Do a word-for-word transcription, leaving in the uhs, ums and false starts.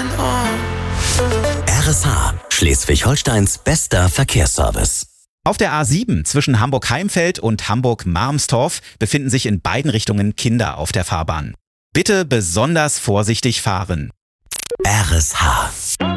R S H, Schleswig-Holsteins bester Verkehrsservice. Auf der A sieben zwischen Hamburg-Heimfeld und Hamburg-Marmstorf befinden sich in beiden Richtungen Kinder auf der Fahrbahn. Bitte besonders vorsichtig fahren. R S H.